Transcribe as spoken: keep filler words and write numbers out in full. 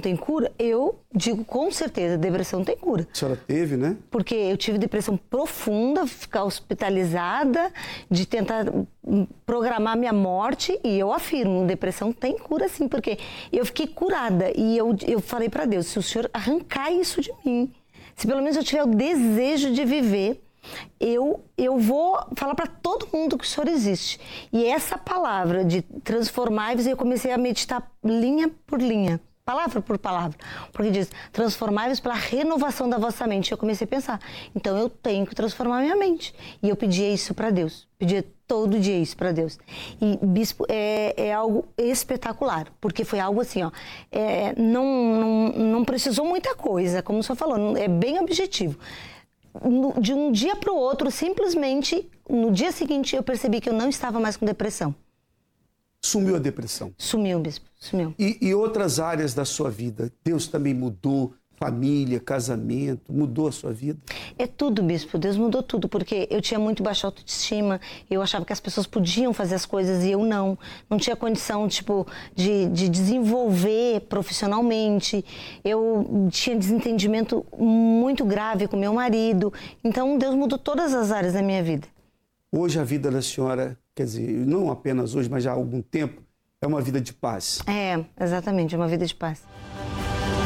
tem cura? Eu digo com certeza, depressão tem cura. A senhora teve, né? Porque eu tive depressão profunda, ficar hospitalizada, de tentar programar minha morte, e eu afirmo, depressão tem cura sim, porque eu fiquei curada e eu, eu falei para Deus, se o Senhor arrancar isso de mim, se pelo menos eu tiver o desejo de viver, eu, eu vou falar para todo mundo que o Senhor existe. E essa palavra de transformai-vos, eu comecei a meditar linha por linha, palavra por palavra, porque diz, transformai-vos pela renovação da vossa mente. Eu comecei a pensar, então eu tenho que transformar minha mente. E eu pedia isso para Deus, pedia todo dia isso para Deus. E, bispo, é, é algo espetacular, porque foi algo assim, ó, é, não, não, não precisou muita coisa, como o senhor falou, é bem objetivo. No, de um dia para o outro, simplesmente, no dia seguinte eu percebi que eu não estava mais com depressão. Sumiu a depressão? Sumiu, bispo, sumiu. E, e outras áreas da sua vida? Deus também mudou? Família, casamento, mudou a sua vida? É tudo, bispo. Deus mudou tudo, porque eu tinha muito baixa autoestima, eu achava que as pessoas podiam fazer as coisas e eu não. Não tinha condição, tipo, de, de desenvolver profissionalmente. Eu tinha desentendimento muito grave com meu marido. Então, Deus mudou todas as áreas da minha vida. Hoje a vida da senhora, quer dizer, não apenas hoje, mas já há algum tempo, é uma vida de paz. É, exatamente, uma vida de paz.